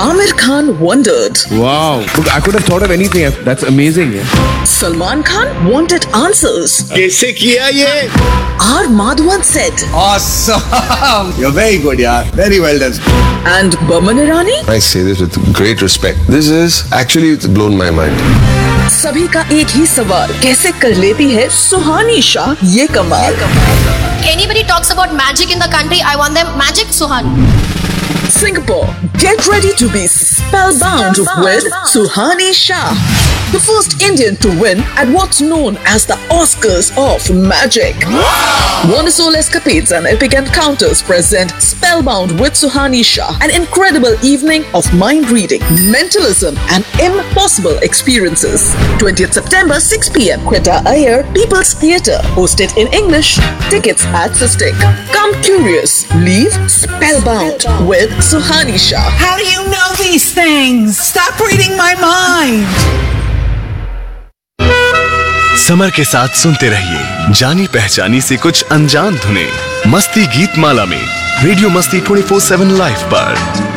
Amir Khan wondered. Wow. Look, I could have thought of anything. That's amazing. Salman Khan wanted answers. कैसे किया ये? R. Madhavan said. Awesome. You're very good, yaar. Very well done. And Boman Irani? I say this with great respect. This is actually it's blown my mind. सभी का एक ही सवाल, कैसे कर लेती है सुहानी शाह ये कमाल? Anybody talks about magic in the country, I want them magic Suhani. Singapore, get ready to be spellbound with Suhani Shah, the first Indian to win at what's known as the Oscars of Magic. Wonderful escapades and epic encounters present Spellbound with Suhani Shah, an incredible evening of mind reading, mentalism, and impossible experiences. 20th September, 6 p.m. Quetta Iyer, People's Theatre, hosted in English. Tickets at Sistik. Come curious, leave spellbound with Suhani Shah. How do you know these things? Stop reading my mind. Summer के साथ सुनते रहिए जानी पहचानी से कुछ अनजान धुने मस्ती गीत माला में रेडियो मस्ती 24/7 लाइव पर।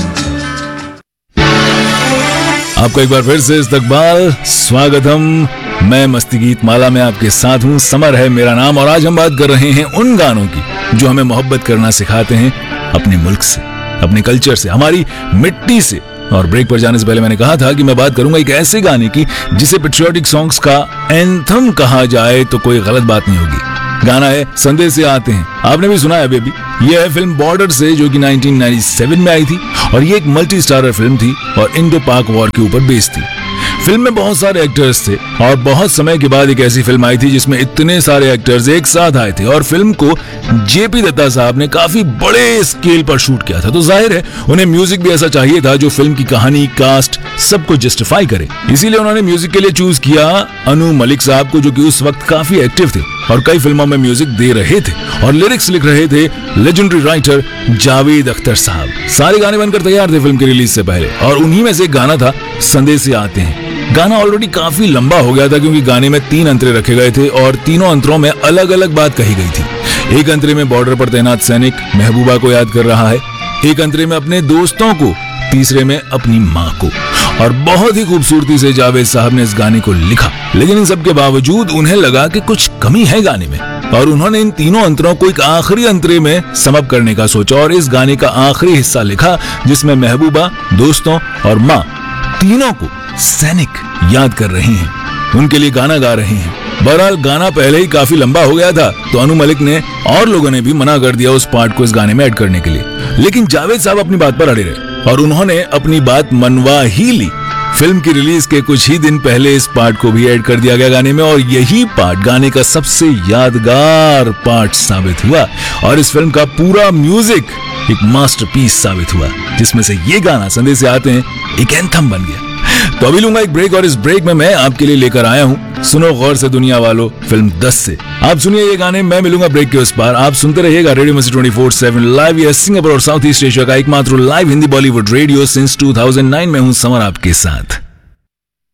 आपको एक बार फिर से इस्तकबाल, स्वागतम। मैं मस्ती गीत माला में आपके साथ हूँ। समर है मेरा नाम और आज हम बात कर रहे हैं उन गानों की जो हमें मोहब्बत करना सिखाते हैं अपने मुल्क से, अपने कल्चर से, हमारी मिट्टी से। और ब्रेक पर जाने से पहले मैंने कहा था कि मैं बात करूंगा एक ऐसे गाने की जिसे पेट्रियोटिक सॉन्ग्स का एंथम कहा जाए तो कोई गलत बात नहीं होगी। गाना है संदेश से आते हैं, आपने भी सुना है बेबी। यह है फिल्म बॉर्डर से जो कि 1997 में आई थी और ये एक मल्टी स्टारर फिल्म थी और इंडो पाक वॉर के ऊपर बेस्ड थी। फिल्म में बहुत सारे एक्टर्स थे और बहुत समय के बाद एक ऐसी फिल्म आई थी जिसमें इतने सारे एक्टर्स एक साथ आए थे और फिल्म को जेपी दत्ता साहब ने काफी बड़े स्केल पर शूट किया था। तो जाहिर है उन्हें म्यूजिक भी ऐसा चाहिए था जो फिल्म की कहानी, कास्ट सबको जस्टिफाई करे। इसीलिए उन्होंने म्यूजिक के लिए चूज किया अनु मलिक साहब को, जो कि उस वक्त काफी एक्टिव थे और कई फिल्मों में म्यूजिक दे रहे थे और लिरिक्स लिख रहे थे लेजेंडरी राइटर जावेद अख्तर साहब। सारे गाने बनकर तैयार थे फिल्म की रिलीज से पहले और उन्हीं में से एक गाना था संदेश से आते हैं। गाना ऑलरेडी काफी लंबा हो गया था क्योंकि गाने में 3 अंतरे रखे गए थे और तीनों अंतरों में अलग अलग बात कही गई थी। एक अंतरे में बॉर्डर पर तैनात सैनिक महबूबा को याद कर रहा है, एक अंतरे में अपने दोस्तों को, तीसरे में अपनी माँ को। और बहुत ही खूबसूरती से जावेद साहब ने इस गाने को लिखा, लेकिन इन सब के बावजूद उन्हें लगा कि कुछ कमी है गाने में और उन्होंने इन तीनों अंतरों को एक आखिरी अंतरे में समअप करने का सोचा और इस गाने का आखिरी हिस्सा लिखा जिसमें महबूबा, दोस्तों और माँ तीनों को सैनिक याद कर रहे हैं, उनके लिए गाना गा रहे हैं। बहरहाल गाना पहले ही काफी लंबा हो गया था तो अनु मलिक ने और लोगों ने भी मना कर दिया उस पार्ट को इस गाने में ऐड करने के लिए, लेकिन जावेद साहब अपनी बात पर अड़े रहे और उन्होंने अपनी बात मनवा ही ली। फिल्म की रिलीज के कुछ ही दिन पहले इस पार्ट को भी ऐड कर दिया गया गाने में और यही पार्ट गाने का सबसे यादगार पार्ट साबित हुआ और इस फिल्म का पूरा म्यूजिक एक मास्टरपीस साबित हुआ जिसमें से ये गाना संदेश से आते हैं एक एंथम बन गया। तो अभी लूंगा एक ब्रेक और इस ब्रेक में मैं आपके लिए लेकर आया हूँ सुनो गौर से दुनिया वालों फिल्म 10 से। आप सुनिए ये गाने, मैं मिलूंगा ब्रेक के उस पार। आप सुनते रहिएगा रेडियो मस्ती 24/7 लाइव, या सिंगापुर और साउथ ईस्ट एशिया का एकमात्र live Hindi Bollywood radio since 2009 में हूँ समर आपके साथ।